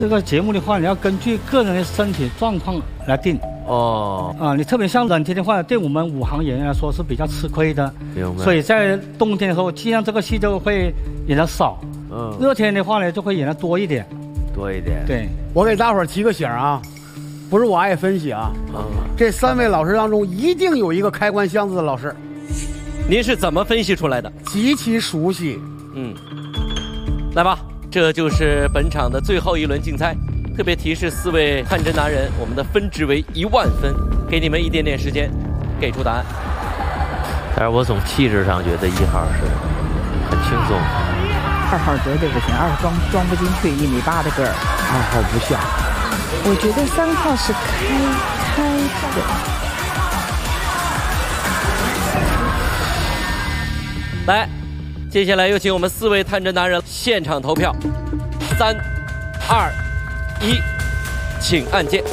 这个节目的话，你要根据个人的身体状况来定。你特别像冷天的话，对我们武行演员来说是比较吃亏的。 明白。 所以在冬天的时候，尽量这个戏就会演得少。热天的话呢，就会演得多一点。对， 我给大伙儿提个醒啊，不是我爱分析啊。这3位老师当中，一定有一个开关箱子的老师。 您是怎么分析出来的？ 极其熟悉。 来吧，这就是本场的最后一轮竞猜。特别提示4位探针达人，我们的分值为1万分，给你们一点点时间，给出答案。 但是我从气质上觉得1号是很轻松 ，2号绝对不行，2号装不进去1.8米的个儿 ，2号不像。 我觉得3号是开的。来，接下来有请我们4位探针达人现场投票，3、2、1，请按键。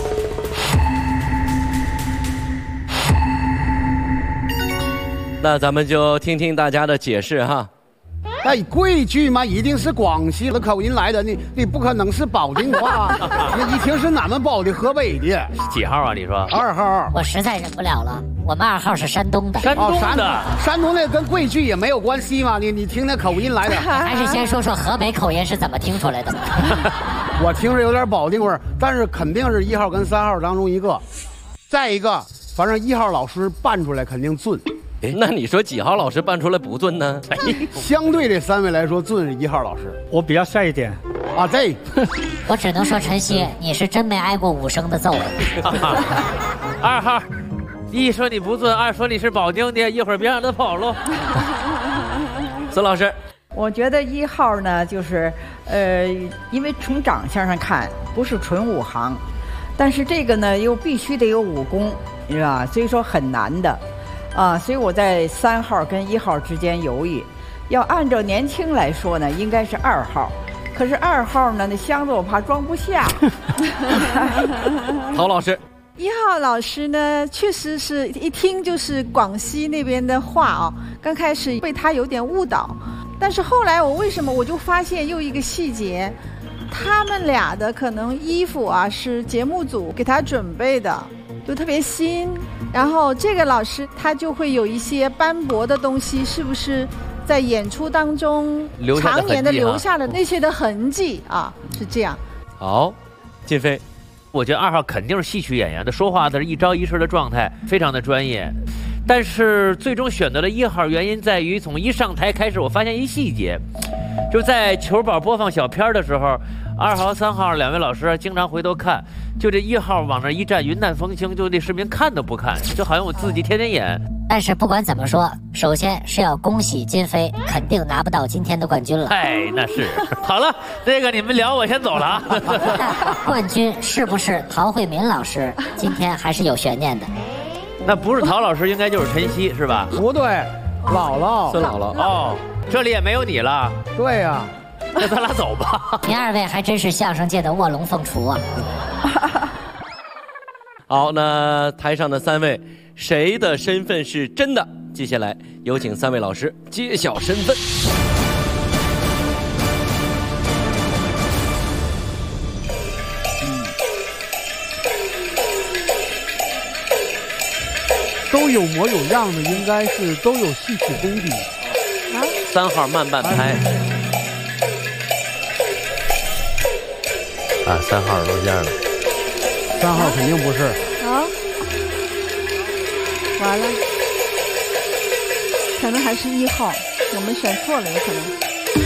那咱们就听听大家的解释哈。 贵剧嘛，一定是广西的口音来的，你不可能是保定话，你一听是哪门保的，河北的。 几号啊？你说 2号。 我实在忍不了了，我们2号是山东的。 山东的跟贵剧也没有关系嘛，你听那口音来的。 还是先说说河北口音是怎么听出来的吧。 我听着有点保定味儿，但是肯定是1号跟3号当中一个。再一个，反正1号老师扮出来肯定准。 那你说几号老师扮出来不准呢？ 相对这3位来说，准是1号老师。 我比较帅一点。 对。 我只能说晨曦，你是真没挨过5声的揍。 2号，一说你不准，2说你是保定的，一会儿别让他跑喽。 孙老师， 我觉得1号呢，就是因为从长相上看不是纯武行，但是这个呢又必须得有武功，是吧？所以说很难的。所以我在3号跟1号之间犹豫。要按照年轻来说呢，应该是2号。可是2号呢，那箱子我怕装不下。 陶老师 ，1号老师呢，确实是一听就是广西那边的话刚开始被他有点误导，但是后来我就发现又一个细节，他们俩的可能衣服是节目组给他准备的，就特别新。然后这个老师他就会有一些斑驳的东西，是不是在演出当中常年的留下的那些的痕迹是这样。 好，金飞， 我觉得2号肯定是戏曲演员的，说话的一招一式的状态非常的专业。但是最终选择了1号，原因在于从一上台开始，我发现一细节，就在球宝播放小片的时候，2号、3号2位老师经常回头看，就这1号往那一站，云淡风轻，就那视频看都不看，就好像我自己天天演。 但是不管怎么说，首先是要恭喜金飞，肯定拿不到今天的冠军了。 那是。好了，这个你们聊，我先走了啊。 冠军是不是陶慧敏老师？今天还是有悬念的。 那不是陶老师，应该就是晨曦，是吧？ 不对，姥姥， 孙姥姥。 这里也没有你了。 对呀。 那咱俩走吧。 您2位还真是相声界的卧龙凤雏啊。 好，那台上的3位，谁的身份是真的？接下来有请3位老师揭晓身份。 都有模有样的，应该是都有戏曲功底。 3号慢半拍。 3号露馅了。 3号肯定不是。 完了，可能还是1号，我们选错了，有可能。